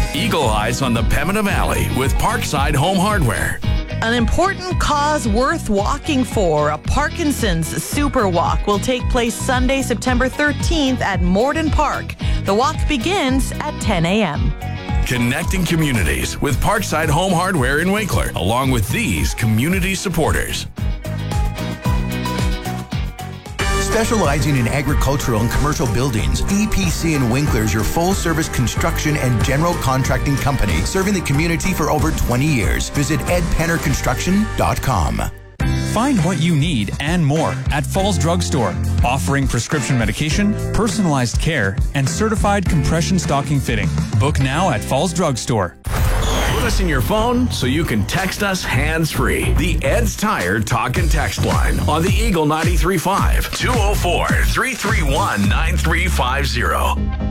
Eagle Eyes on the Pembina Valley with Parkside Home Hardware. An important cause worth walking for, a Parkinson's Super Walk, will take place Sunday, September 13th at Morden Park. The walk begins at 10 a.m. Connecting communities with Parkside Home Hardware in Winkler, along with these community supporters. Specializing in agricultural and commercial buildings, EPC in Winkler is your full-service construction and general contracting company, serving the community for over 20 years. Visit edpennerconstruction.com. Find what you need and more at Falls Drug Store, offering prescription medication, personalized care, and certified compression stocking fitting. Book now at Falls Drug Store. Put us in your phone so you can text us hands-free. The Ed's Tire Talk and Text line on the Eagle 93.5, 204-331-9350.